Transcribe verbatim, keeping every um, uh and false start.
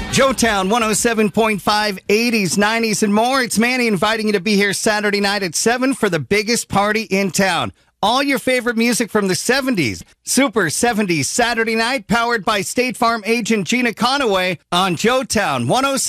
Joetown one oh seven point five, eighties, nineties, and more. It's Manny inviting you to be here Saturday night at seven for the biggest party in town. All your favorite music from the seventies. Super seventies Saturday night, powered by State Farm agent Gina Conaway on Joetown one oh seven.